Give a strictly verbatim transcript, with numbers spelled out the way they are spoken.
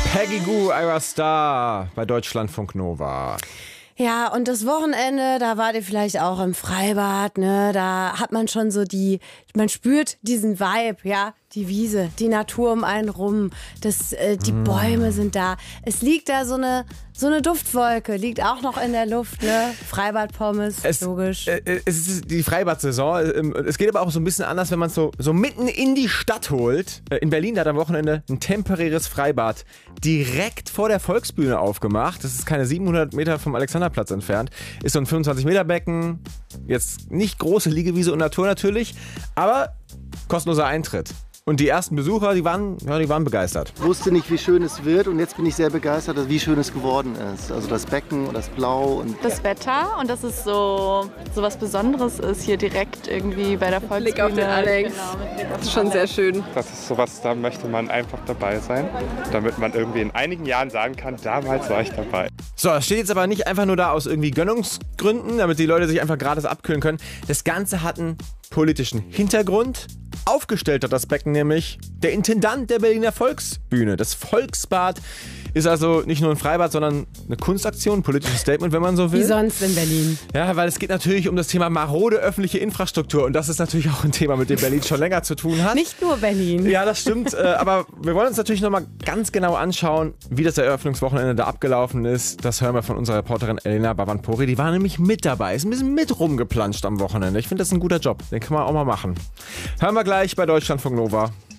Peggy Gou, I Was Star bei Deutschlandfunk Nova. Ja, und das Wochenende, da wart ihr vielleicht auch im Freibad, ne? Da hat man schon so die, man spürt diesen Vibe, ja? Die Wiese, die Natur um einen rum, das, äh, die mm. Bäume sind da. Es liegt da so eine, so eine Duftwolke, liegt auch noch in der Luft, ne? Freibad-Pommes, es, logisch. Äh, es ist die Freibad-Saison. Es geht aber auch so ein bisschen anders, wenn man es so, so mitten in die Stadt holt. In Berlin hat am Wochenende ein temporäres Freibad direkt vor der Volksbühne aufgemacht. Das ist keine siebenhundert Meter vom Alexanderplatz entfernt. Ist so ein fünfundzwanzig Meter Becken. Jetzt nicht große Liegewiese und Natur natürlich, aber kostenloser Eintritt. Und die ersten Besucher, die waren, ja, die waren begeistert. Ich wusste nicht, wie schön es wird und jetzt bin ich sehr begeistert, wie schön es geworden ist. Also das Becken und das Blau. Und das Wetter und dass es so, so was Besonderes ist, hier direkt irgendwie bei der Volksbühne. Blick auf den Alex. Genau, das ist schon sehr schön. Das ist sowas, da möchte man einfach dabei sein, damit man irgendwie in einigen Jahren sagen kann, damals war ich dabei. So, das steht jetzt aber nicht einfach nur da aus irgendwie Gönnungsgründen, damit die Leute sich einfach gratis abkühlen können. Das Ganze hat einen politischen Hintergrund. Aufgestellt hat das Becken nämlich der Intendant der Berliner Volksbühne. Das Volksbad ist also nicht nur ein Freibad, sondern eine Kunstaktion, ein politisches Statement, wenn man so will. Wie sonst in Berlin. Ja, weil es geht natürlich um das Thema marode öffentliche Infrastruktur und das ist natürlich auch ein Thema, mit dem Berlin schon länger zu tun hat. Nicht nur Berlin. Ja, das stimmt, aber wir wollen uns natürlich nochmal ganz genau anschauen, wie das Eröffnungswochenende da abgelaufen ist. Das hören wir von unserer Reporterin Elena Bavanpori. Die war nämlich mit dabei, ist ein bisschen mit rumgeplanscht am Wochenende. Ich finde, das ist ein guter Job, den kann man auch mal machen. Hören wir gleich bei Deutschlandfunk Nova.